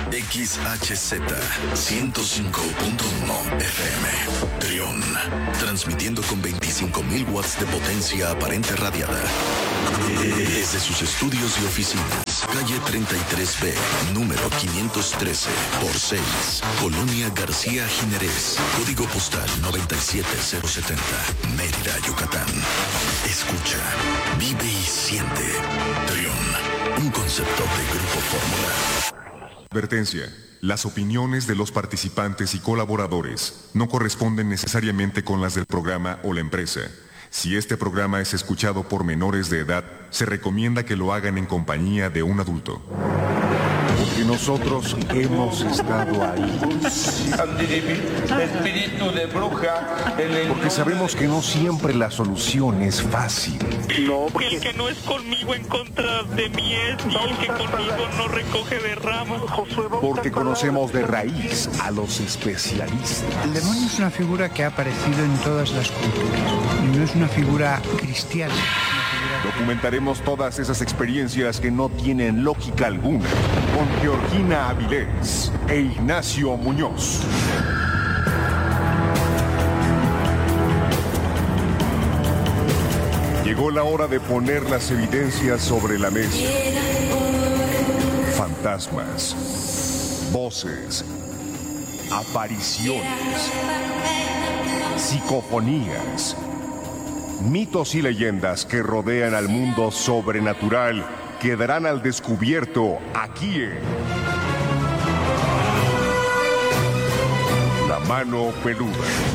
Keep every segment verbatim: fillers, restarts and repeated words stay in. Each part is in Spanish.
X H Z ciento cinco punto uno F M. Trión. Transmitiendo con veinticinco mil watts de potencia aparente radiada. Desde sus estudios y oficinas. Calle treinta y tres B, número quinientos trece, por seis. Colonia García Jiménez. Código postal noventa y siete cero setenta. Mérida, Yucatán. Escucha, vive y siente. Trión. Un concepto de Grupo Fórmula. Advertencia. Las opiniones de los participantes y colaboradores no corresponden necesariamente con las del programa o la empresa. Si este programa es escuchado por menores de edad, se recomienda que lo hagan en compañía de un adulto. Porque nosotros hemos estado ahí. Espíritu de bruja. Porque sabemos que no siempre la solución es fácil. No, porque el que no es conmigo en contra de mí es, y el que conmigo no recoge de ramas. Porque conocemos de raíz a los especialistas. El demonio es una figura que ha aparecido en todas las culturas. Y no es una figura cristiana. Documentaremos todas esas experiencias que no tienen lógica alguna con Georgina Avilés e Ignacio Muñoz. Llegó la hora de poner las evidencias sobre la mesa. Fantasmas, voces, apariciones, psicofonías, mitos y leyendas que rodean al mundo sobrenatural quedarán al descubierto aquí en La Mano Peluda.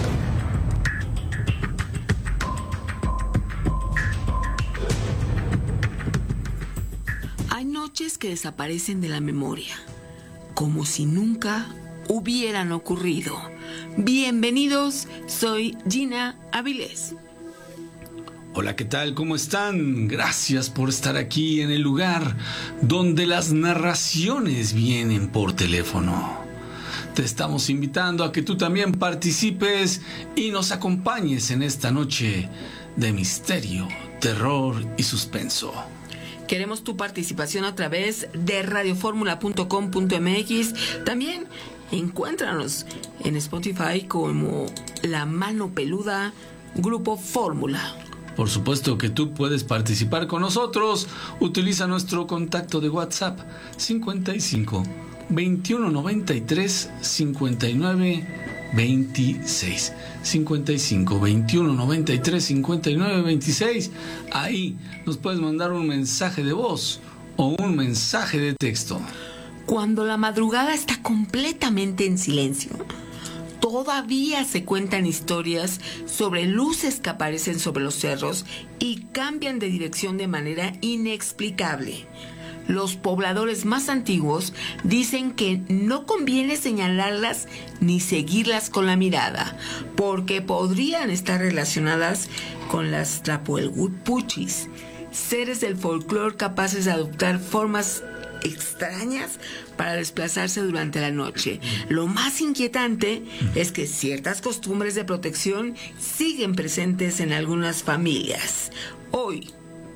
Hay noches que desaparecen de la memoria, como si nunca hubieran ocurrido. Bienvenidos, soy Gina Avilés. Hola, ¿qué tal? ¿Cómo están? Gracias por estar aquí en el lugar donde las narraciones vienen por teléfono. Te estamos invitando a que tú también participes y nos acompañes en esta noche de misterio, terror y suspenso. Queremos tu participación a través de radioformula punto com punto m x. También encuéntranos en Spotify como La Mano Peluda, Grupo Fórmula. Por supuesto que tú puedes participar con nosotros. Utiliza nuestro contacto de WhatsApp cincuenta y cinco, veintiuno noventa y tres, cincuenta y nueve veintiséis. cincuenta y cinco, veintiuno noventa y tres, cincuenta y nueve veintiséis. Ahí nos puedes mandar un mensaje de voz o un mensaje de texto. Cuando la madrugada está completamente en silencio, todavía se cuentan historias sobre luces que aparecen sobre los cerros y cambian de dirección de manera inexplicable. Los pobladores más antiguos dicen que no conviene señalarlas ni seguirlas con la mirada, porque podrían estar relacionadas con las Tlahuelpuchis, seres del folclore capaces de adoptar formas extrañas para desplazarse durante la noche. Lo más inquietante es que ciertas costumbres de protección siguen presentes en algunas familias. Hoy,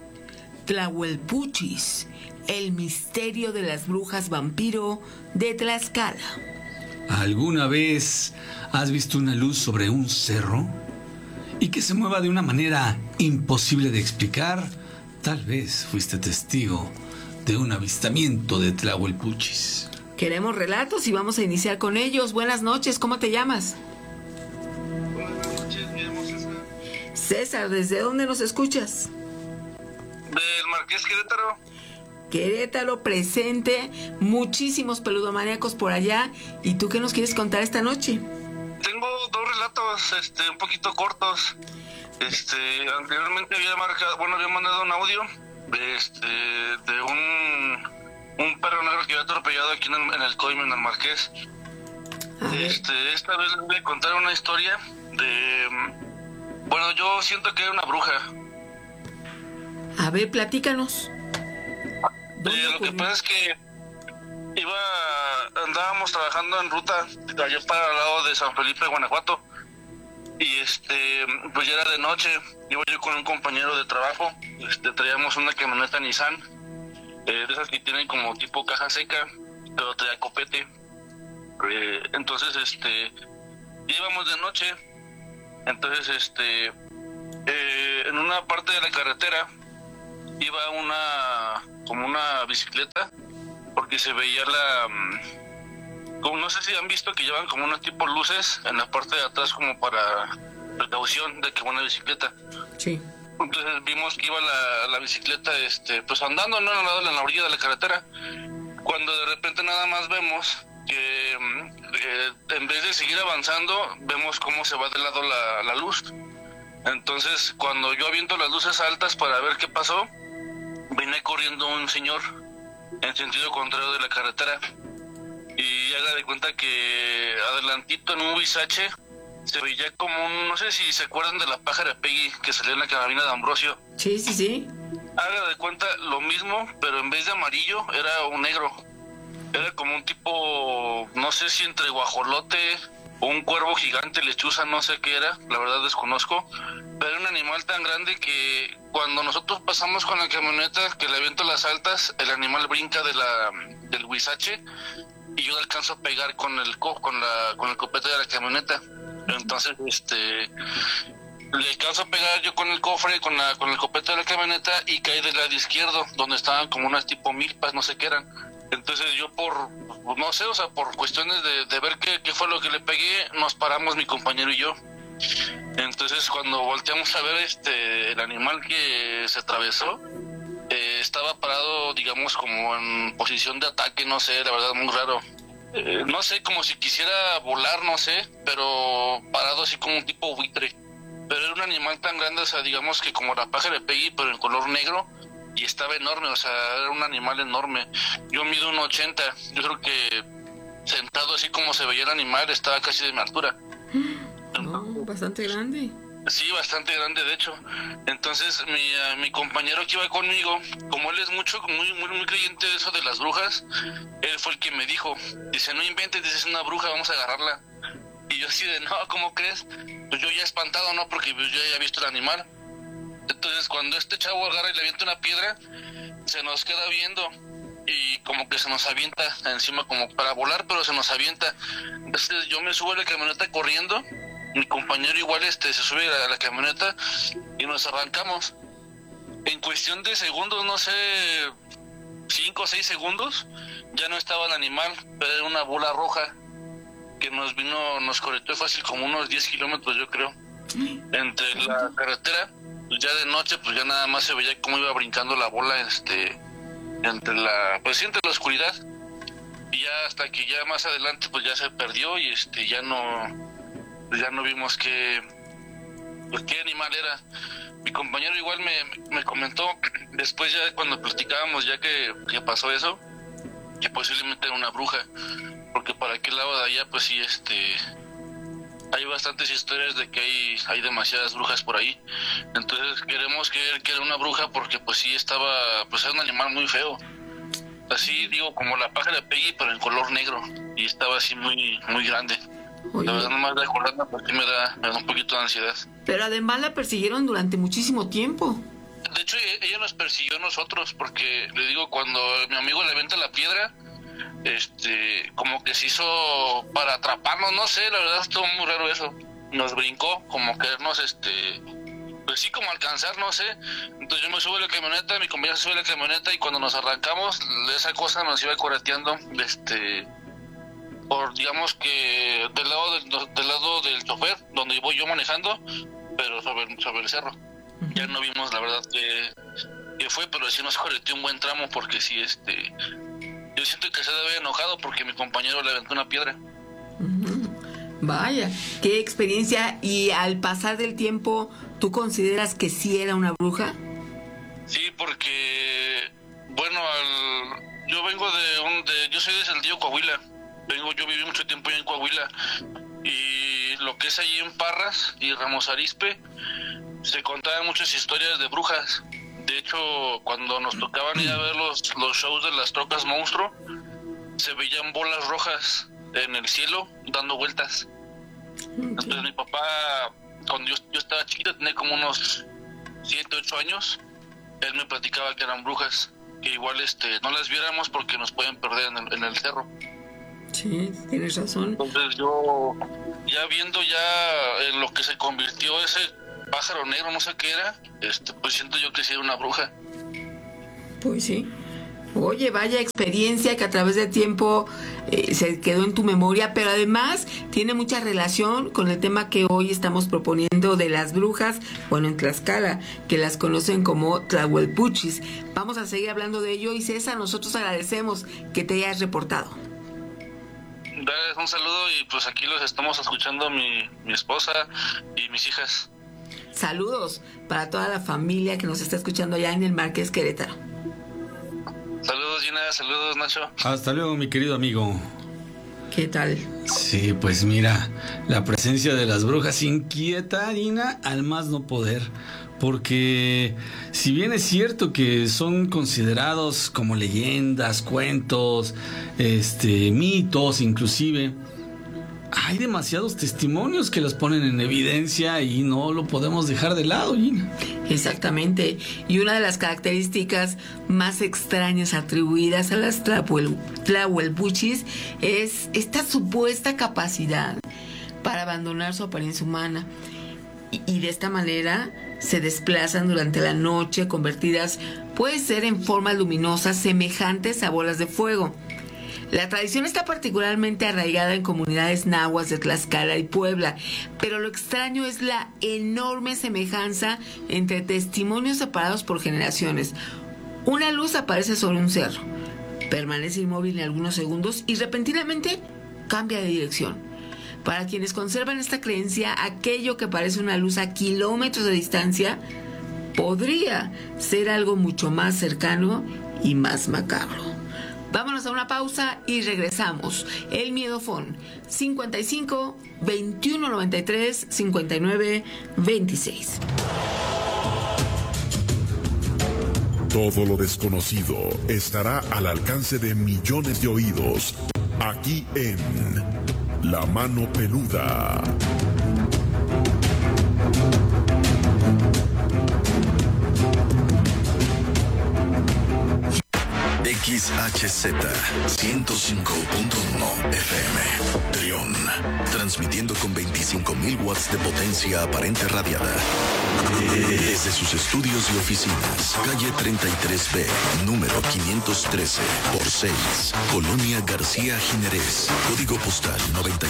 Tlahuelpuchis, el misterio de las brujas vampiro de Tlaxcala. ¿Alguna vez has visto una luz sobre un cerro y que se mueva de una manera imposible de explicar? Tal vez fuiste testigo de un avistamiento de Tlahuelpuchis. Queremos relatos y vamos a iniciar con ellos. Buenas noches, ¿cómo te llamas? Buenas noches, me llamo César. César, ¿desde dónde nos escuchas? Del Marqués Querétaro. Querétaro presente, muchísimos peludomaníacos por allá. ¿Y tú qué nos quieres contar esta noche? Tengo dos relatos, este, un poquito cortos. Este, anteriormente había marcado, bueno, había mandado un audio de este, de un, un perro negro que había atropellado aquí en el, en el Coime, en el Marqués. Este, esta vez les voy a contar una historia de, bueno, yo siento que era una bruja. A ver, platícanos. Eh, lo que pasa es que iba, andábamos trabajando en ruta de allá para el lado de San Felipe, Guanajuato, y este, pues ya era de noche. Iba yo con un compañero de trabajo, este, traíamos una camioneta Nissan, eh, de esas que tienen como tipo caja seca, pero traía copete. Eh, entonces, este, íbamos de noche, entonces, este, eh, en una parte de la carretera iba una, como una bicicleta, porque se veía la, como no sé si han visto que llevan como unos tipo luces en la parte de atrás como para precaución de que va una bicicleta. Sí. Entonces vimos que iba la, la bicicleta, este, pues andando, ¿no? En la orilla de la carretera, cuando de repente nada más vemos que eh, en vez de seguir avanzando, vemos cómo se va de lado la, la luz. Entonces, cuando yo aviento las luces altas para ver qué pasó, viene corriendo un señor en sentido contrario de la carretera. Y haga de cuenta que adelantito en un huizache se veía como un, no sé si se acuerdan de la pájara Peggy que salió en la carabina de Ambrosio. Sí, sí, sí. Haga de cuenta lo mismo, pero en vez de amarillo era un negro. Era como un tipo, no sé si entre guajolote o un cuervo gigante, lechuza, no sé qué era, la verdad desconozco, pero era un animal tan grande que cuando nosotros pasamos con la camioneta, que le aviento las altas, el animal brinca de la del huizache y yo le alcanzo a pegar con el co, con la con el copete de la camioneta. Entonces, este, le alcanzo a pegar yo con el cofre, con la con el copete de la camioneta y caí del lado izquierdo, donde estaban como unas tipo milpas, no sé qué eran. Entonces yo por, no sé, o sea, por cuestiones de, de ver qué, qué fue lo que le pegué, nos paramos mi compañero y yo. Entonces cuando volteamos a ver este el animal que se atravesó, eh, estaba parado, digamos, como en posición de ataque, no sé, la verdad, muy raro. Eh, no sé, como si quisiera volar, no sé, pero parado así como un tipo buitre. Pero era un animal tan grande, o sea, digamos que como la pájara de Peggy, pero en color negro. Y estaba enorme, o sea, era un animal enorme. Yo mido uno ochenta, yo creo que sentado así como se veía el animal, estaba casi de mi altura. No, bastante grande. Sí, bastante grande, de hecho. Entonces, mi, uh, mi compañero que iba conmigo, como él es mucho, muy, muy, muy creyente de eso de las brujas, él fue el que me dijo, dice, no inventes, dices, es una bruja, vamos a agarrarla. Y yo así de, no, ¿cómo crees? Pues yo ya espantado, ¿no? Porque pues, yo ya había visto el animal. Entonces cuando este chavo agarra y le avienta una piedra, se nos queda viendo y como que se nos avienta encima como para volar, pero se nos avienta. Entonces yo me subo a la camioneta corriendo, mi compañero igual este se sube a la camioneta y nos arrancamos. En cuestión de segundos, no sé, cinco o seis segundos, ya no estaba el animal, pero era una bola roja que nos vino, nos correteó fácil como unos diez kilómetros, yo creo, entre la carretera. Pues ya de noche, pues ya nada más se veía cómo iba brincando la bola, este, entre la, pues sí, entre la oscuridad, y ya hasta que ya más adelante, pues ya se perdió y este, ya no, pues ya no vimos qué, pues qué animal era. Mi compañero igual me, me comentó, después ya cuando platicábamos ya que, que pasó eso, que posiblemente era una bruja, porque para aquel lado de allá, pues sí, este... hay bastantes historias de que hay hay demasiadas brujas por ahí. Entonces queremos creer que era una bruja porque pues sí estaba, pues era un animal muy feo. Así digo, como la pájara de Peggy, pero en color negro. Y estaba así muy muy grande. Oye. La verdad nomás de acordarme porque me da, me da un poquito de ansiedad. Pero además la persiguieron durante muchísimo tiempo. De hecho ella nos persiguió a nosotros porque, le digo, cuando mi amigo le avienta la piedra, este, como que se hizo para atraparnos, no sé, la verdad estuvo muy raro eso. Nos brincó, como querernos, este, pues sí, como alcanzar, no sé. Entonces yo me subo a la camioneta, mi compañero se sube a la camioneta y cuando nos arrancamos, esa cosa nos iba correteando, este, por, digamos que del lado del, del lado del chofer, donde voy yo manejando, pero sobre, sobre el cerro. Uh-huh. Ya no vimos, la verdad, que, que fue, pero sí nos correteó un buen tramo porque sí, este... yo siento que se debe haber enojado porque mi compañero le aventó una piedra. Uh-huh. Vaya, qué experiencia. Y al pasar del tiempo, ¿tú consideras que sí era una bruja? Sí, porque, bueno, al, yo vengo de un, de, yo soy de Saldío, Coahuila. Vengo, yo viví mucho tiempo en Coahuila. Y lo que es allí en Parras y Ramos Arizpe, se contaban muchas historias de brujas. De hecho, cuando nos tocaban ir a ver los, los shows de las trocas monstruo, se veían bolas rojas en el cielo dando vueltas. Entonces mi papá, cuando yo, yo estaba chiquita, tenía como unos siete, ocho años, él me platicaba que eran brujas. que igual este no las viéramos porque nos pueden perder en el, en el cerro. Sí, tienes razón. Entonces yo, ya viendo ya en lo que se convirtió ese pájaro negro, no sé qué era, este pues siento yo que sí era una bruja. Pues sí. Oye, vaya experiencia que a través del tiempo eh, se quedó en tu memoria, pero además tiene mucha relación con el tema que hoy estamos proponiendo de las brujas, bueno, en Tlaxcala, que las conocen como Tlahuelpuchis. Vamos a seguir hablando de ello y César, nosotros agradecemos que te hayas reportado. Dale un saludo y pues aquí los estamos escuchando mi, mi esposa y mis hijas. Saludos para toda la familia que nos está escuchando allá en el Marqués Querétaro. Saludos Gina, saludos Nacho. Hasta luego, mi querido amigo. ¿Qué tal? Sí, pues mira, la presencia de las brujas inquieta, Gina, al más no poder. Porque si bien es cierto que son considerados como leyendas, cuentos, este, mitos inclusive, hay demasiados testimonios que los ponen en evidencia y no lo podemos dejar de lado, Gina. Exactamente. Y una de las características más extrañas atribuidas a las Tlahuel, Tlahuelpuchis es esta supuesta capacidad para abandonar su apariencia humana. Y, y de esta manera se desplazan durante la noche, convertidas, puede ser en formas luminosas semejantes a bolas de fuego. La tradición está particularmente arraigada en comunidades nahuas de Tlaxcala y Puebla, pero lo extraño es la enorme semejanza entre testimonios separados por generaciones. Una luz aparece sobre un cerro, permanece inmóvil en algunos segundos y repentinamente cambia de dirección. Para quienes conservan esta creencia, aquello que parece una luz a kilómetros de distancia podría ser algo mucho más cercano y más macabro. Vámonos a una pausa y regresamos. El Miedofón, cincuenta y cinco, veintiuno noventa y tres, cincuenta y nueve, veintiséis. Todo lo desconocido estará al alcance de millones de oídos, aquí en La Mano Peluda. X H Z ciento cinco punto uno F M Trión, transmitiendo con veinticinco mil watts de potencia aparente radiada desde sus estudios y oficinas, calle treinta y tres B, número quinientos trece por seis, Colonia García Jiménez, código postal noventa y